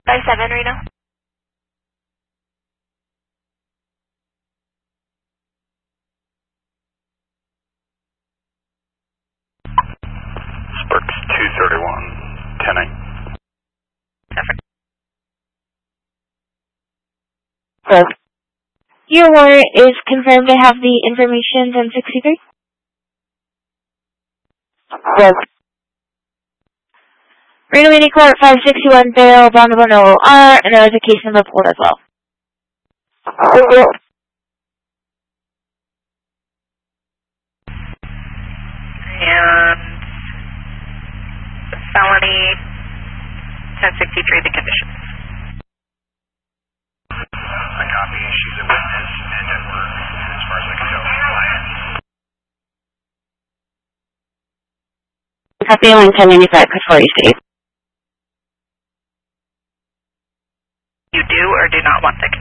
57 Reno. Sparks 231, 10-8. Perfect. Hello. Your warrant is confirmed to have the information 1063. Hello. Reno Mini Court 561 bail, bondable no OR, and there was a case number pulled as well. Hello. And felony 1063, the conditions. I copy. She's a witness and at work, and as far as I can tell, compliant. Copy line 1095, code 40 City. You do or do not want the